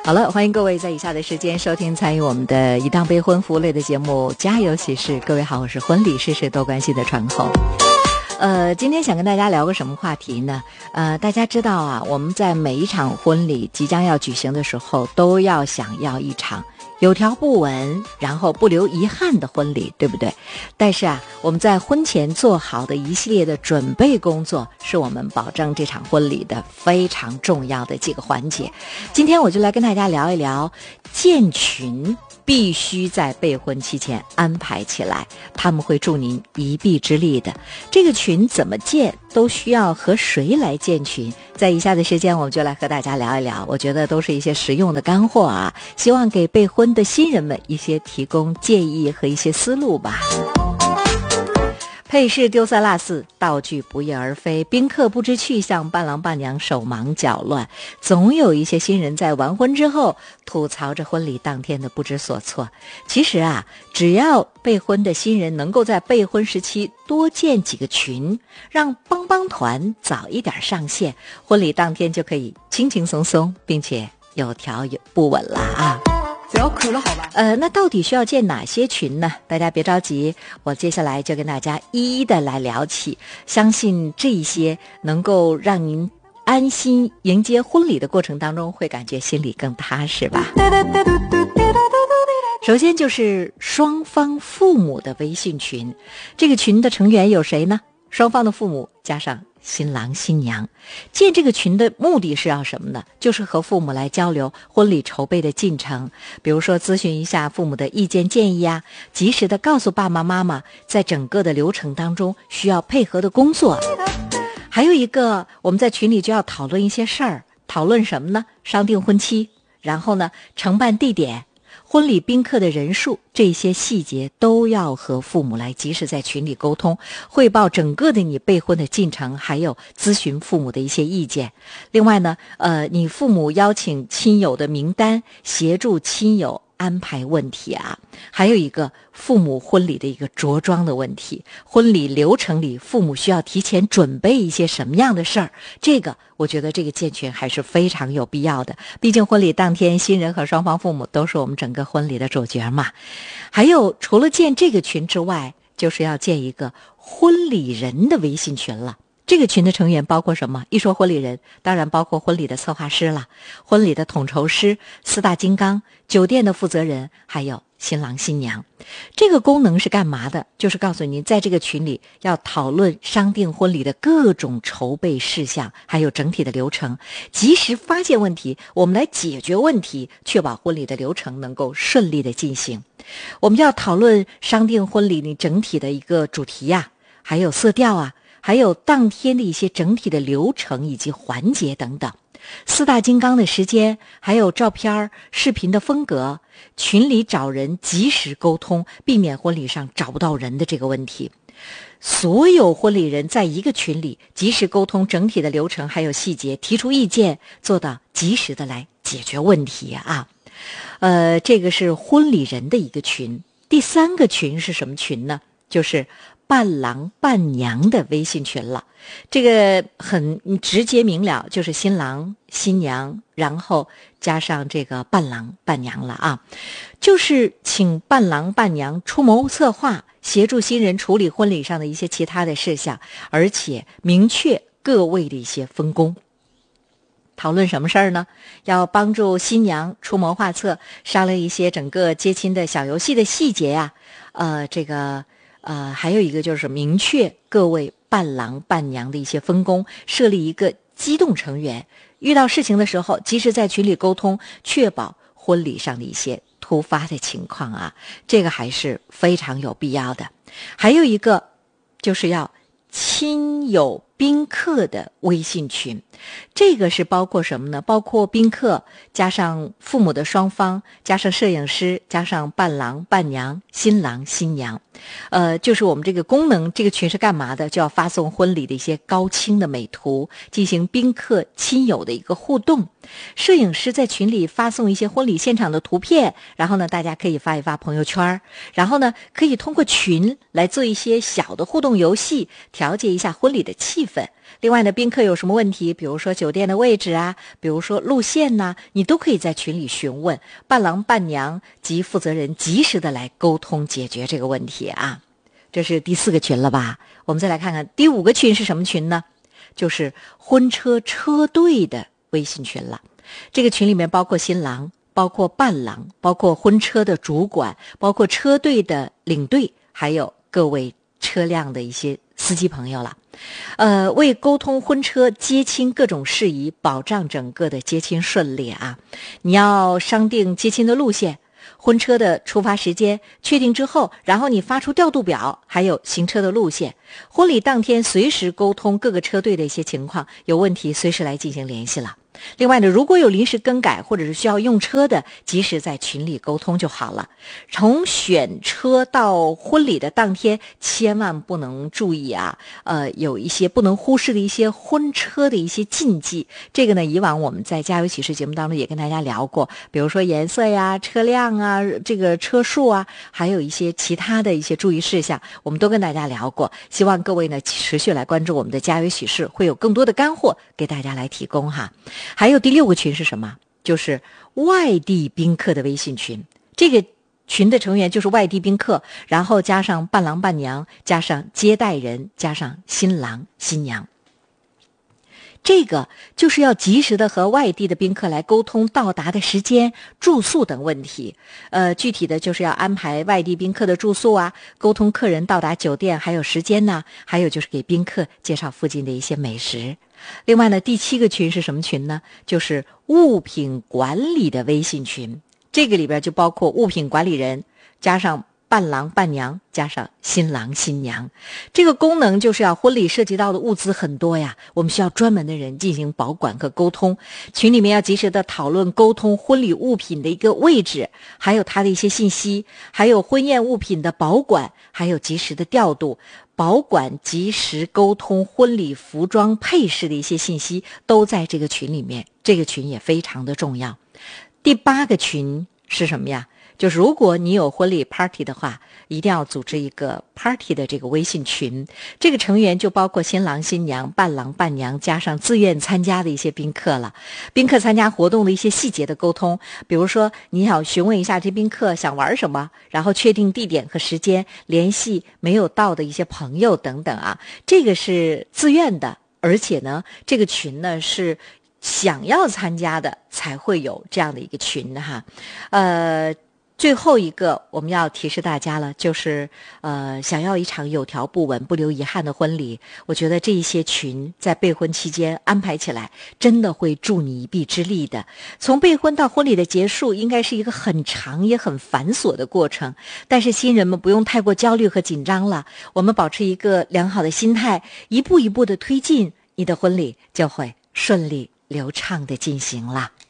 好了，欢迎各位在以下的时间收听参与我们的一档备婚服务类的节目《家有喜事》。各位好，我是婚礼事事都关心的传红。今天想跟大家聊个什么话题呢？大家知道啊，我们在每一场婚礼即将要举行的时候，都要想要一场有条不紊，然后不留遗憾的婚礼，对不对？但是啊，我们在婚前做好的一系列的准备工作，是我们保证这场婚礼的非常重要的几个环节。今天我就来跟大家聊一聊建群必须在备婚期前安排起来，他们会助您一臂之力的。这个群怎么建，都需要和谁来建群。在以下的时间，我们就来和大家聊一聊，我觉得都是一些实用的干货啊，希望给备婚的新人们一些提供建议和一些思路吧。配饰丢三落四，道具不翼而飞，宾客不知去向，伴郎伴娘手忙脚乱，总有一些新人在完婚之后吐槽着婚礼当天的不知所措。其实啊，只要备婚的新人能够在备婚时期多建几个群，让帮帮团早一点上线，婚礼当天就可以轻轻松松，并且有条不紊了啊。 只要渴了好吧。 那到底需要建哪些群呢？大家别着急，我接下来就跟大家一一的来聊起，相信这一些能够让您安心迎接婚礼的过程当中，会感觉心里更踏实吧。首先就是双方父母的微信群，这个群的成员有谁呢？双方的父母加上新郎新娘。建这个群的目的是要什么呢？就是和父母来交流婚礼筹备的进程，比如说咨询一下父母的意见建议啊，及时的告诉爸爸妈妈在整个的流程当中需要配合的工作。还有一个，我们在群里就要讨论一些事儿，讨论什么呢？商定婚期，然后呢，承办地点，婚礼宾客的人数，这些细节都要和父母来及时在群里沟通，汇报整个的你备婚的进程，还有咨询父母的一些意见。另外呢，你父母邀请亲友的名单，协助亲友安排问题啊。还有一个父母婚礼的一个着装的问题，婚礼流程里父母需要提前准备一些什么样的事儿，这个我觉得这个建群还是非常有必要的，毕竟婚礼当天新人和双方父母都是我们整个婚礼的主角嘛。还有除了建这个群之外，就是要建一个婚礼人的微信群了。这个群的成员包括什么？一说婚礼人，当然包括婚礼的策划师了，婚礼的统筹师，四大金刚，酒店的负责人，还有新郎新娘。这个功能是干嘛的？就是告诉您，在这个群里要讨论商定婚礼的各种筹备事项，还有整体的流程，及时发现问题，我们来解决问题，确保婚礼的流程能够顺利的进行。我们要讨论商定婚礼你整体的一个主题呀，还有色调啊，还有当天的一些整体的流程以及环节等等。四大金刚的时间，还有照片、视频的风格，群里找人及时沟通，避免婚礼上找不到人的这个问题。所有婚礼人在一个群里及时沟通整体的流程还有细节，提出意见，做到及时的来解决问题啊。这个是婚礼人的一个群。第三个群是什么群呢？就是伴郎伴娘的微信群了。这个很直接明了，就是新郎新娘，然后加上这个伴郎伴娘了啊。就是请伴郎伴娘出谋策划，协助新人处理婚礼上的一些其他的事项，而且明确各位的一些分工。讨论什么事儿呢？要帮助新娘出谋划策，商量一些整个接亲的小游戏的细节呀。还有一个就是明确各位伴郎伴娘的一些分工，设立一个机动成员，遇到事情的时候及时在群里沟通，确保婚礼上的一些突发的情况啊，这个还是非常有必要的。还有一个就是要亲友宾客的微信群，这个是包括什么呢？包括宾客加上父母的双方，加上摄影师，加上伴郎伴娘，新郎新娘。就是我们这个功能，这个群是干嘛的？就要发送婚礼的一些高清的美图，进行宾客亲友的一个互动。摄影师在群里发送一些婚礼现场的图片，然后呢，大家可以发一发朋友圈，然后呢，可以通过群来做一些小的互动游戏，调节一下婚礼的气氛。 另外呢，宾客有什么问题，比如说酒店的位置啊，比如说路线呐，你都可以在群里询问，伴郎伴娘及负责人及时的来沟通解决这个问题啊。这是第4个群了吧？我们再来看看第5个群是什么群呢？就是婚车车队的微信群了。这个群里面包括新郎，包括伴郎，包括婚车的主管，包括车队的领队，还有各位车辆的一些司机朋友了。为沟通婚车接亲各种事宜，保障整个的接亲顺利啊。你要商定接亲的路线，婚车的出发时间确定之后，然后你发出调度表，还有行车的路线。婚礼当天随时沟通各个车队的一些情况，有问题随时来进行联系了。另外呢，如果有临时更改或者是需要用车的，及时在群里沟通就好了。从选车到婚礼的当天，千万不能注意啊，有一些不能忽视的一些婚车的一些禁忌。这个呢，以往我们在家有喜事节目当中也跟大家聊过，比如说颜色呀、车辆啊、这个车数啊，还有一些其他的一些注意事项，我们都跟大家聊过。希望各位呢持续来关注我们的家有喜事，会有更多的干货给大家来提供哈。还有第6个群是什么？就是外地宾客的微信群。这个群的成员就是外地宾客，然后加上伴郎伴娘，加上接待人，加上新郎新娘。这个就是要及时的和外地的宾客来沟通到达的时间、住宿等问题。具体的就是要安排外地宾客的住宿啊，沟通客人到达酒店还有时间呢，还有就是给宾客介绍附近的一些美食。另外呢，第7个群是什么群呢？就是物品管理的微信群。这个里边就包括物品管理人，加上伴郎伴娘，加上新郎新娘。这个功能就是要婚礼涉及到的物资很多呀，我们需要专门的人进行保管和沟通。群里面要及时的讨论沟通婚礼物品的一个位置，还有它的一些信息，还有婚宴物品的保管，还有及时的调度保管，及时沟通婚礼服装配饰的一些信息，都在这个群里面。这个群也非常的重要。第8个群是什么呀？就是如果你有婚礼 party 的话，一定要组织一个 party 的这个微信群。这个成员就包括新郎新娘、伴郎伴娘，加上自愿参加的一些宾客了。宾客参加活动的一些细节的沟通，比如说你想询问一下这宾客想玩什么，然后确定地点和时间，联系没有到的一些朋友等等啊。这个是自愿的，而且呢，这个群呢是想要参加的才会有这样的一个群哈。最后一个我们要提示大家了，就是想要一场有条不紊、不留遗憾的婚礼，我觉得这一些群在备婚期间安排起来，真的会助你一臂之力的。从备婚到婚礼的结束，应该是一个很长也很繁琐的过程，但是新人们不用太过焦虑和紧张了，我们保持一个良好的心态，一步一步的推进，你的婚礼就会顺利流畅的进行了。